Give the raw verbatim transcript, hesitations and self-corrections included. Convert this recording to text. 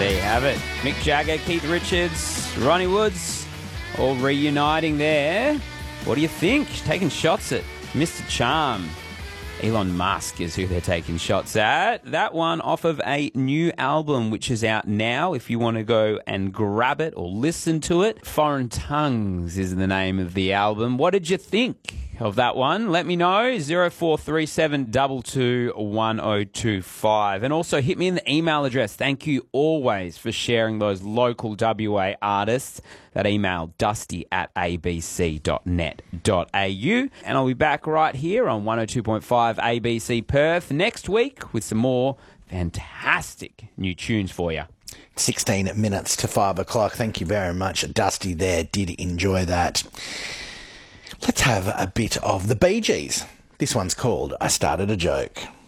There you have it. Mick Jagger, Keith Richards, Ronnie Woods, all reuniting there. What do you think? Taking shots at Mister Charm. Elon Musk is who they're taking shots at. That one off of a new album which is out now if you want to go and grab it or listen to it. Foreign Tongues is the name of the album. What did you think of that one? Let me know. zero four three seven two two one zero two five. And also hit me in the email address. Thank you always for sharing those local W A artists. That email, dusty at a b c dot net dot a u. And I'll be back right here on one oh two point five A B C Perth next week with some more fantastic new tunes for you. sixteen minutes to five o'clock. Thank you very much, Dusty there. Did enjoy that. Let's have a bit of the Bee Gees. This one's called I Started a Joke.